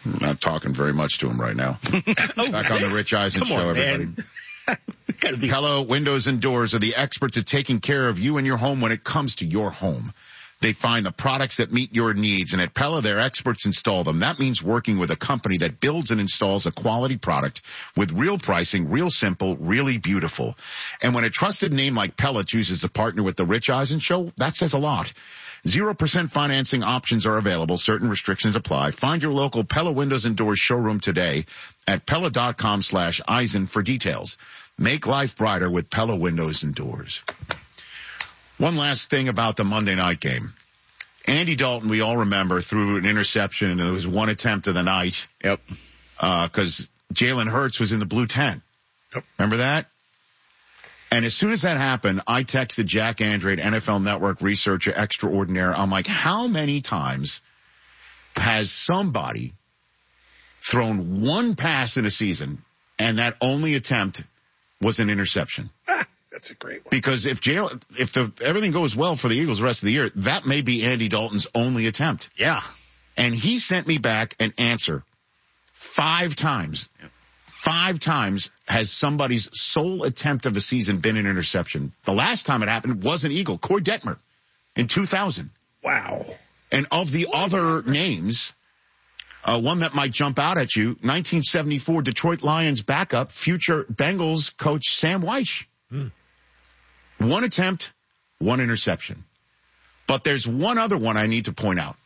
I'm not talking very much to him right now. Back on the Rich Eisen show, everybody. Pella Windows and Doors are the experts at taking care of you and your home when it comes to your home. They find the products that meet your needs, and at Pella, their experts install them. That means working with a company that builds and installs a quality product with real pricing, real simple, really beautiful. And when a trusted name like Pella chooses to partner with the Rich Eisen show, that says a lot. 0% financing options are available. Certain restrictions apply. Find your local Pella Windows and Doors showroom today at Pella.com/Eisen for details. Make life brighter with Pella Windows and Doors. One last thing about the Monday night game. Andy Dalton, we all remember, threw an interception, and it was one attempt of the night. Yep. Because Jalen Hurts was in the blue 10. Yep. Remember that? And as soon as that happened, I texted Jack Andrade, NFL Network researcher extraordinaire. I'm like, how many times has somebody thrown one pass in a season, and that only attempt was an interception? That's a great one. Because if everything goes well for the Eagles the rest of the year, that may be Andy Dalton's only attempt. Yeah. And he sent me back an answer 5 times. 5 times has somebody's sole attempt of a season been an interception. The last time it happened was an Eagle, Corey Detmer, in 2000. Wow. And of the other names, one that might jump out at you, 1974 Detroit Lions backup, future Bengals coach Sam Wyche. One attempt, one interception. But there's one other one I need to point out.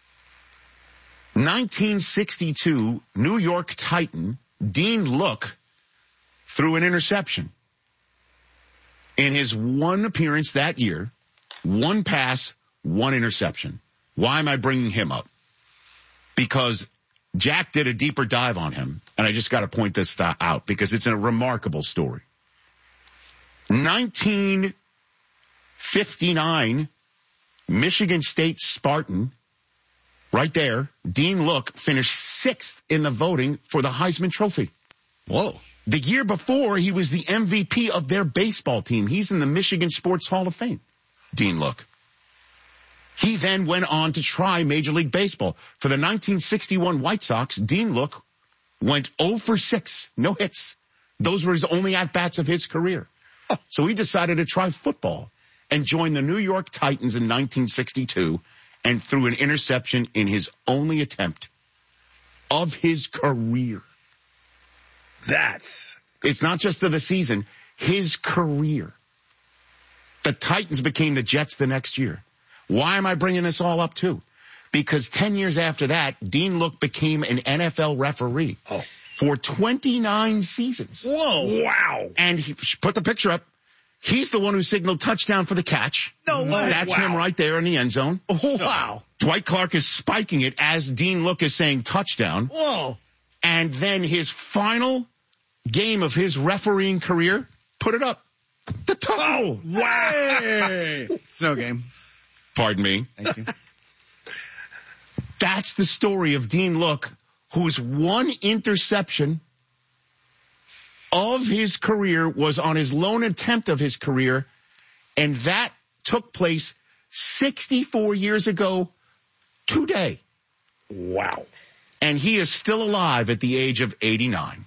1962 New York Titan Dean Look threw an interception. In his one appearance that year, one pass, one interception. Why am I bringing him up? Because Jack did a deeper dive on him, and I just got to point this out because it's a remarkable story. 1959, Michigan State Spartan, right there, Dean Look finished 6th in the voting for the Heisman Trophy. Whoa. The year before, he was the MVP of their baseball team. He's in the Michigan Sports Hall of Fame, Dean Look. He then went on to try Major League Baseball. For the 1961 White Sox, Dean Look went 0 for 6, no hits. Those were his only at-bats of his career. So he decided to try football and joined the New York Titans in 1962 and threw an interception in his only attempt of his career. It's not just of the season, his career. The Titans became the Jets the next year. Why am I bringing this all up too? Because 10 years after that, Dean Look became an NFL referee. For 29 seasons. Whoa. Wow. And he put the picture up. He's the one who signaled touchdown for the catch. No way. That's him right there in the end zone. Wow. Dwight Clark is spiking it as Dean Look is saying touchdown. Whoa. And then his final game of his refereeing career, put it up. The touchdown. Oh, wow. Hey. Snow game. Pardon me. Thank you. That's the story of Dean Look, whose one interception of his career was on his lone attempt of his career, and that took place 64 years ago today. Wow. And he is still alive at the age of 89.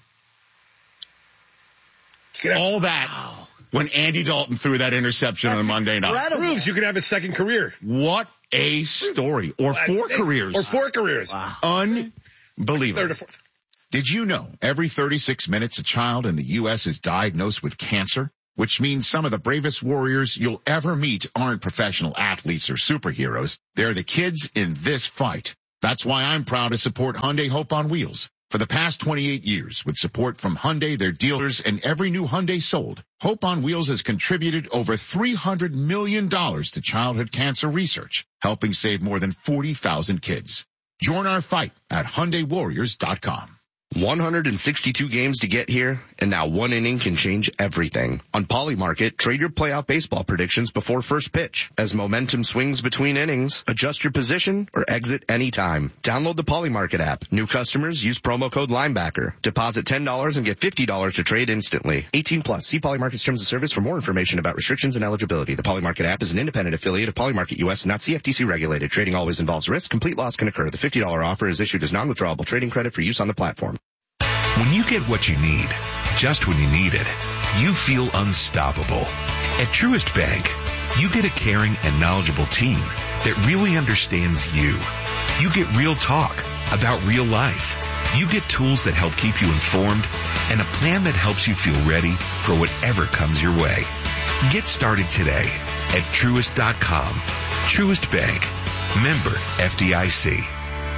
All that when Andy Dalton threw that interception on Monday night. Proves you could have a second career. What a story. Or 4 careers. Or 4 careers. Wow. Unbelievable. 3rd or 4th. Did you know every 36 minutes a child in the U.S. is diagnosed with cancer? Which means some of the bravest warriors you'll ever meet aren't professional athletes or superheroes. They're the kids in this fight. That's why I'm proud to support Hyundai Hope on Wheels. For the past 28 years, with support from Hyundai, their dealers, and every new Hyundai sold, Hope on Wheels has contributed over $300 million to childhood cancer research, helping save more than 40,000 kids. Join our fight at HyundaiWarriors.com. 162 games to get here, and now one inning can change everything. On Polymarket, trade your playoff baseball predictions before first pitch. As momentum swings between innings, adjust your position or exit anytime. Download the Polymarket app. New customers use promo code Linebacker. Deposit $10 and get $50 to trade instantly. 18 plus. See Polymarket's terms of service for more information about restrictions and eligibility. The Polymarket app is an independent affiliate of Polymarket US, not CFTC regulated. Trading always involves risk. Complete loss can occur. The $50 offer is issued as non-withdrawable trading credit for use on the platform. When you get what you need, just when you need it, you feel unstoppable. At Truist Bank, you get a caring and knowledgeable team that really understands you. You get real talk about real life. You get tools that help keep you informed and a plan that helps you feel ready for whatever comes your way. Get started today at Truist.com. Truist Bank. Member FDIC.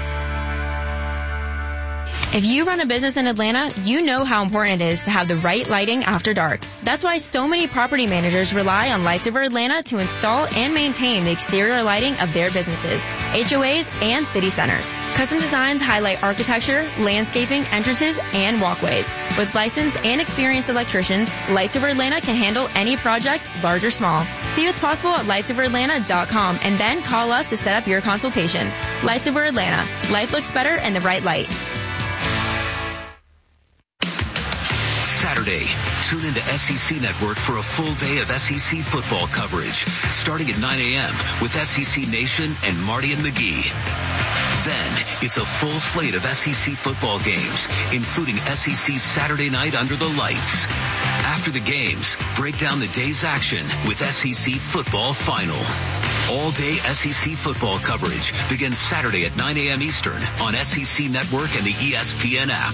If you run a business in Atlanta, you know how important it is to have the right lighting after dark. That's why so many property managers rely on Lights Over Atlanta to install and maintain the exterior lighting of their businesses, HOAs, and city centers. Custom designs highlight architecture, landscaping, entrances, and walkways. With licensed and experienced electricians, Lights Over Atlanta can handle any project, large or small. See what's possible at lightsoveratlanta.com and then call us to set up your consultation. Lights Over Atlanta. Life looks better in the right light. Saturday, tune into SEC Network for a full day of SEC football coverage, starting at 9 a.m. with SEC Nation and Marty and McGee. Then, it's a full slate of SEC football games, including SEC Saturday Night Under the Lights. After the games, break down the day's action with SEC Football Final. All-day SEC football coverage begins Saturday at 9 a.m. Eastern on SEC Network and the ESPN app.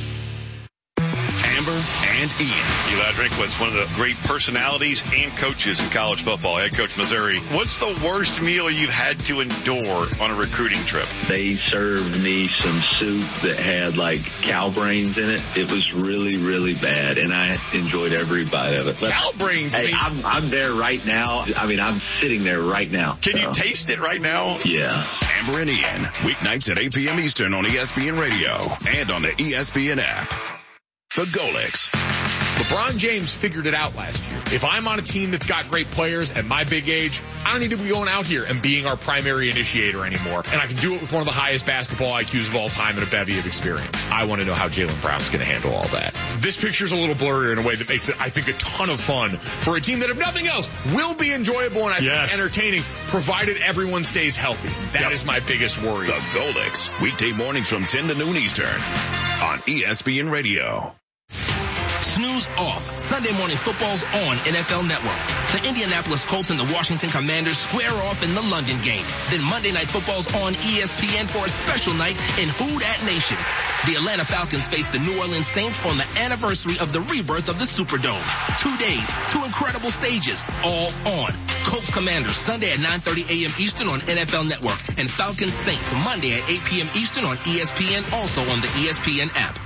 Amber and Ian. Eli Drinkwitz, one of the great personalities and coaches in college football. Head coach Missouri. What's the worst meal you've had to endure on a recruiting trip? They served me some soup that had like cow brains in it. It was really, really bad, and I enjoyed every bite of it. Cow brains? Hey, I'm there right now. I mean, I'm sitting there right now. Can you taste it right now? Yeah. Amber and Ian, weeknights at 8 p.m. Eastern on ESPN Radio and on the ESPN app. The Golix. LeBron James figured it out last year. If I'm on a team that's got great players at my big age, I don't need to be going out here and being our primary initiator anymore. And I can do it with one of the highest basketball IQs of all time and a bevy of experience. I want to know how Jaylen Brown's going to handle all that. This picture's a little blurrier in a way that makes it, I think, a ton of fun for a team that, if nothing else, will be enjoyable and I think entertaining, provided everyone stays healthy. That is my biggest worry. The Golix, weekday mornings from 10 to noon Eastern on ESPN Radio. Snooze off. Sunday morning football's on NFL Network. The Indianapolis Colts and the Washington Commanders square off in the London game. Then Monday Night Football's on ESPN for a special night in Who Dat Nation. The Atlanta Falcons face the New Orleans Saints on the anniversary of the rebirth of the Superdome. 2 days, 2 incredible stages, all on. Colts Commanders Sunday at 9:30 a.m. Eastern on NFL Network. And Falcons Saints Monday at 8 p.m. Eastern on ESPN, also on the ESPN app.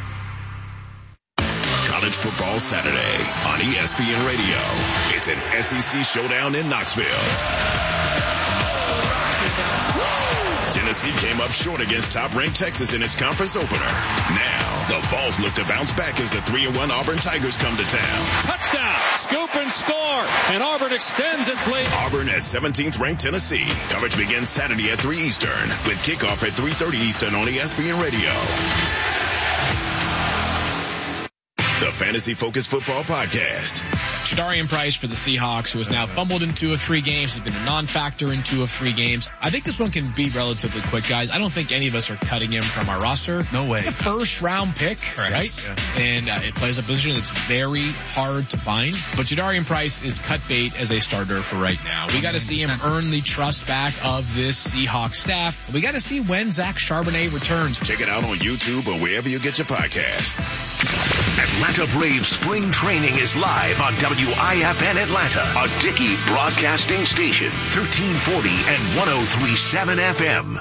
College Football Saturday on ESPN Radio. It's an SEC showdown in Knoxville. Tennessee came up short against top-ranked Texas in its conference opener. Now, the Vols look to bounce back as the 3-1 Auburn Tigers come to town. Touchdown! Scoop and score! And Auburn extends its lead. Auburn has 17th-ranked Tennessee. Coverage begins Saturday at 3 Eastern, with kickoff at 3:30 Eastern on ESPN Radio. The Fantasy Focus Football Podcast. Shadarian Price for the Seahawks, who has now fumbled in 2 of 3 games, has been a non-factor in 2 of 3 games. I think this one can be relatively quick, guys. I don't think any of us are cutting him from our roster. No way. First round pick, right? Yeah. And it plays a position that's very hard to find. But Shadarian Price is cut bait as a starter for right now. We got to see him earn the trust back of this Seahawks staff. We got to see when Zach Charbonnet returns. Check it out on YouTube or wherever you get your podcast. Atlanta Braves spring training is live on WIFN Atlanta, a Dickey broadcasting station, 1340 and 103.7 FM.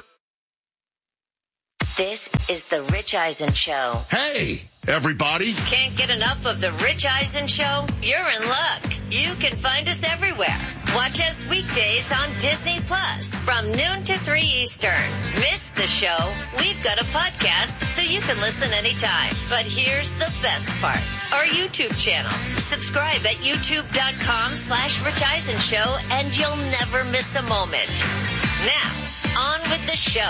This is the Rich Eisen Show. Hey, everybody. Can't get enough of the Rich Eisen Show? You're in luck. You can find us everywhere. Watch us weekdays on Disney Plus from noon to 3 Eastern. Miss the the show, we've got a podcast so you can listen anytime. But here's the best part. Our YouTube channel. Subscribe at youtube.com/Rich Eisen Show and you'll never miss a moment. Now, on with the show.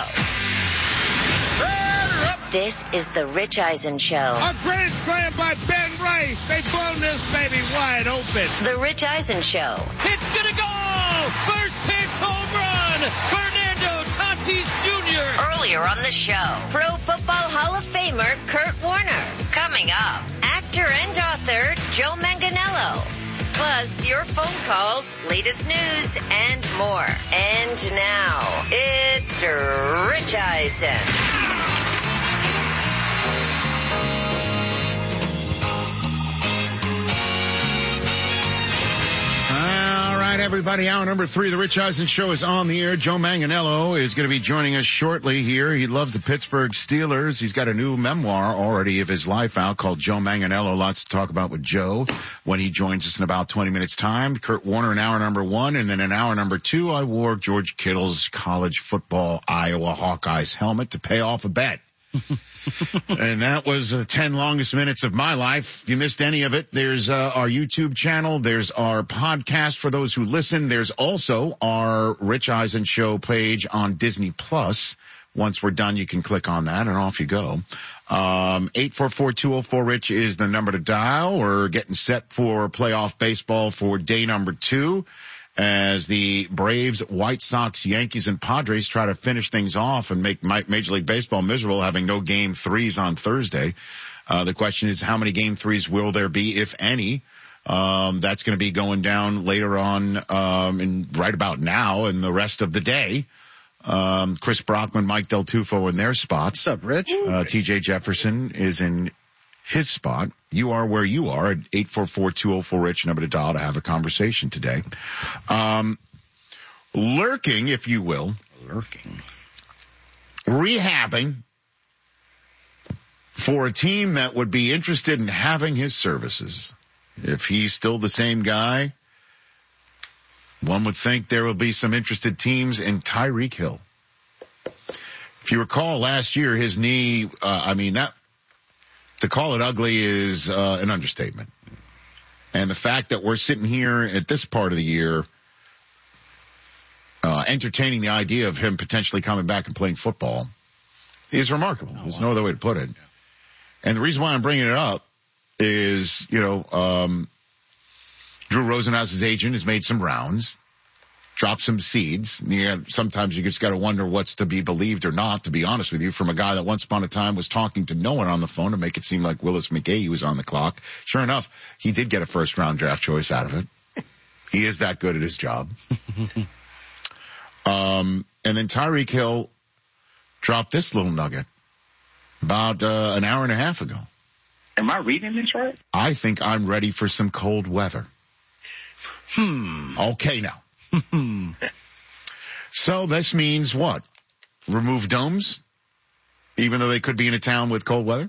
This is the Rich Eisen Show. A grand slam by Ben Rice. They've blown this baby wide open. The Rich Eisen Show. It's gonna go! First pitch home run! Fernando Tatis Jr. Earlier on the show, Pro Football Hall of Famer Kurt Warner. Coming up, actor and author Joe Manganiello. Plus, your phone calls, latest news, and more. And now, it's Rich Eisen. All right, everybody. Hour number 3 of the Rich Eisen Show is on the air. Joe Manganiello is going to be joining us shortly here. He loves the Pittsburgh Steelers. He's got a new memoir already of his life out called Joe Manganiello. Lots to talk about with Joe when he joins us in about 20 minutes time. Kurt Warner in hour number 1, and then in hour number 2, I wore George Kittle's college football Iowa Hawkeyes helmet to pay off a bet. And that was the 10 longest minutes of my life. If you missed any of it, there's our YouTube channel. There's our podcast for those who listen. There's also our Rich Eisen Show page on Disney Plus. Once we're done, you can click on that and off you go. 844-204-RICH is the number to dial. We're getting set for playoff baseball for day number 2. As the Braves, White Sox, Yankees, and Padres try to finish things off and make Major League Baseball miserable, having no Game 3s on Thursday. The question is, how many Game 3s will there be, if any? That's going to be going down later on, right about now and the rest of the day. Chris Brockman, Mike Del Tufo in their spots. What's up, Rich? TJ Jefferson is in his spot. You are where you are at 844-204-RICH, number to dial to have a conversation today. Lurking, if you will. Rehabbing for a team that would be interested in having his services. If he's still the same guy, one would think there will be some interested teams in Tyreek Hill. If you recall last year, his knee, to call it ugly is an understatement. And the fact that we're sitting here at this part of the year entertaining the idea of him potentially coming back and playing football is remarkable. There's no other way to put it. And the reason why I'm bringing it up is, Drew Rosenhaus's agent has made some rounds, dropped some seeds. Sometimes you just got to wonder what's to be believed or not, to be honest with you, from a guy that once upon a time was talking to no one on the phone to make it seem like Willis McGahee was on the clock. Sure enough, he did get a first-round draft choice out of it. He is that good at his job. And then Tyreek Hill dropped this little nugget about an hour and a half ago. Am I reading this right? I think I'm ready for some cold weather. Okay, now. So this means what? Remove domes? Even though they could be in a town with cold weather?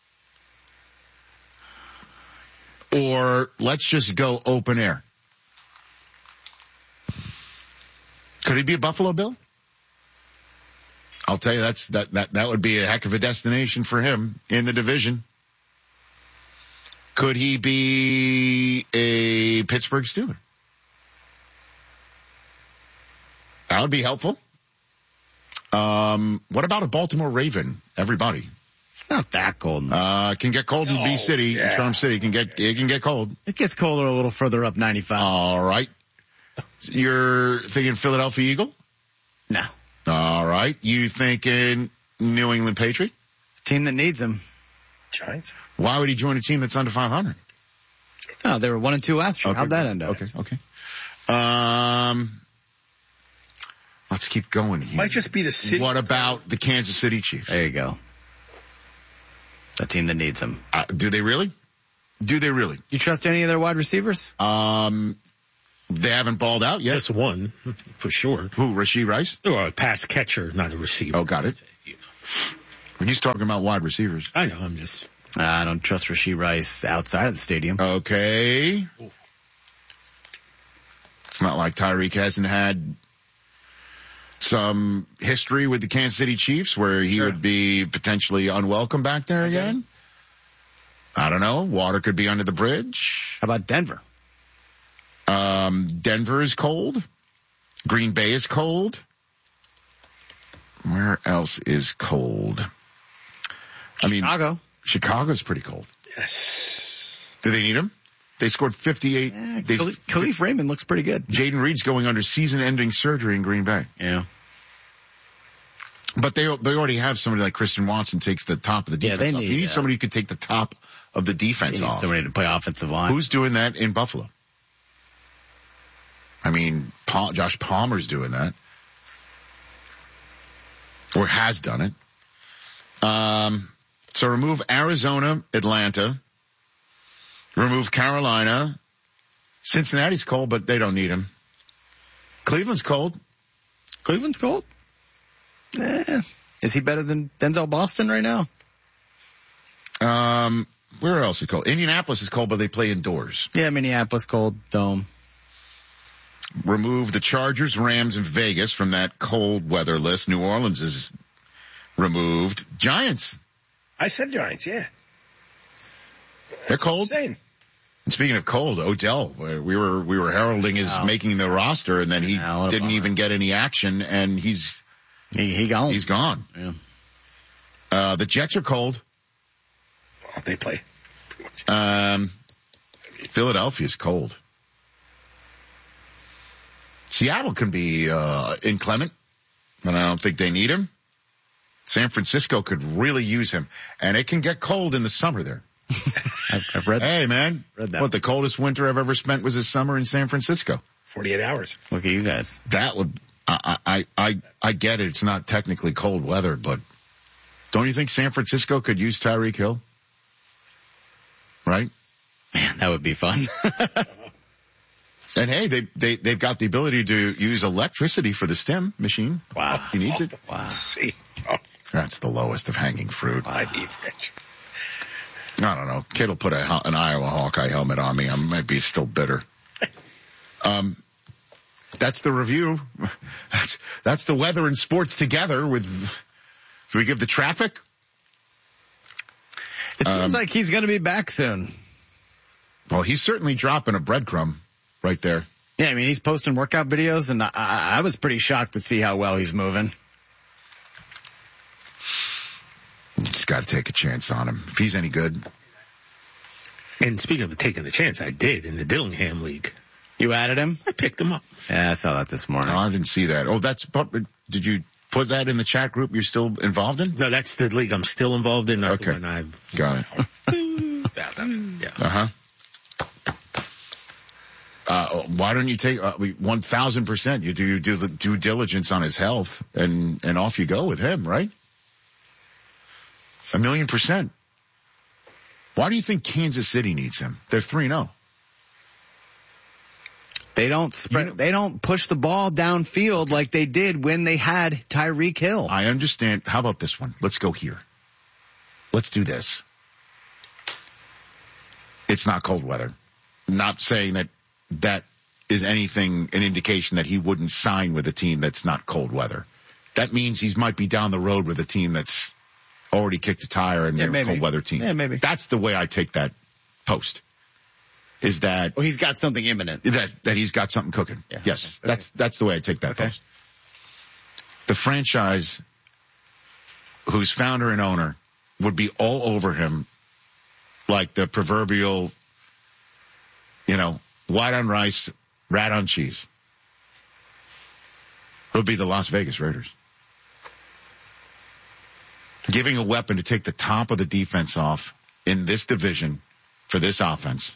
Or let's just go open air. Could he be a Buffalo Bill? I'll tell you, that would be a heck of a destination for him in the division. Could he be a Pittsburgh Steeler? That would be helpful. What about a Baltimore Raven? Everybody. It's not that cold. Can get cold in B-City, Charm City. It can get cold. It gets colder a little further up 95. All right. You're thinking Philadelphia Eagle? No. All right. You thinking New England Patriot? Team that needs him. Giants. Why would he join a team that's under 500? No, they were 1-2 last year. Okay. How'd that end up? Okay. Let's keep going here. Might just be the city. What about the Kansas City Chiefs? There you go. A team that needs him. Do they really? You trust any of their wide receivers? They haven't balled out yet. Just one, for sure. Who, Rashee Rice? Or a pass catcher, not a receiver. Oh, got it. When he's talking about wide receivers. I know, I'm just... I don't trust Rashee Rice outside of the stadium. Okay. It's not like Tyreek hasn't had some history with the Kansas City Chiefs where he would be potentially unwelcome back there again. I don't know. Water could be under the bridge. How about Denver? Denver is cold. Green Bay is cold. Where else is cold? Chicago's pretty cold. Yes. Do they need him? They scored 58. Khalif Raymond looks pretty good. Jaden Reed's going under season-ending surgery in Green Bay. Yeah. But they already have somebody like Christian Watson takes the top of the defense off. You need somebody who could take the top of the defense off. Somebody to play offensive line. Who's doing that in Buffalo? I mean, Josh Palmer's doing that. Or has done it. So remove Arizona, Atlanta. Remove Carolina. Cincinnati's cold, but they don't need him. Cleveland's cold. Cleveland's cold? Is he better than Denzel Boston right now? Where else is cold? Indianapolis is cold, but they play indoors. Yeah, Minneapolis cold, dome. Remove the Chargers, Rams, and Vegas from that cold weather list. New Orleans is removed. Giants. I said Giants, yeah. They're cold. Insane. And speaking of cold, Odell, we were heralding his making the roster, and then he didn't even get any action, and he's gone. He's gone. Yeah. The Jets are cold. Oh, they play. Philadelphia's cold. Seattle can be inclement, but I don't think they need him. San Francisco could really use him, and it can get cold in the summer there. I've read that. Hey, man. Read that. What, the coldest winter I've ever spent was this summer in San Francisco. 48 hours. Look at you guys. That would, I get it. It's not technically cold weather, but don't you think San Francisco could use Tyreek Hill? Right? Man, that would be fun. And hey, they've got the ability to use electricity for the stem machine. Wow. He needs it. Wow. See. That's the lowest of hanging fruit. I need Rich. I don't know. Kid will put an Iowa Hawkeye helmet on me. I might be still bitter. That's the review. That's the weather and sports together with, do we give the traffic? It seems like he's going to be back soon. Well, he's certainly dropping a breadcrumb right there. Yeah, I mean, he's posting workout videos, and I was pretty shocked to see how well he's moving. You just got to take a chance on him. If he's any good. And speaking of taking a chance, I did in the Dillingham League. You added him? I picked him up. Yeah, I saw that this morning. No, I didn't see that. Oh, did you put that in the chat group you're still involved in? No, that's the league I'm still involved in. Okay. Got it. Yeah. Why don't you take 1,000%? You do the due diligence on his health and off you go with him, right? 1,000,000%. Why do you think Kansas City needs him? They're 3-0. They don't spread. They don't push the ball downfield like they did when they had Tyreek Hill. I understand. How about this one? Let's go here. Let's do this. It's not cold weather. I'm not saying that is anything, an indication that he wouldn't sign with a team that's not cold weather. That means he might be down the road with a team that's already kicked a tire and they're a cold weather team. Yeah, maybe. That's the way I take that post. Is that he's got something imminent. That he's got something cooking. Yeah. Yes. Okay. That's the way I take that post. The franchise whose founder and owner would be all over him like the proverbial, white on rice, rat on cheese. It would be the Las Vegas Raiders. Giving a weapon to take the top of the defense off in this division for this offense.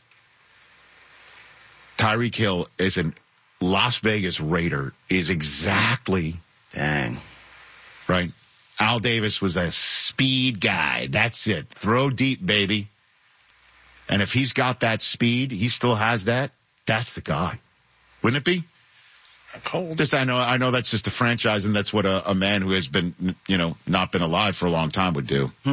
Tyreek Hill is a Las Vegas Raider is exactly. Dang. Right? Al Davis was a speed guy. That's it. Throw deep, baby. And if he's got that speed, he still has that, that's the guy. Wouldn't it be? Cold. I know that's just a franchise and that's what a man who has been, not been alive for a long time would do.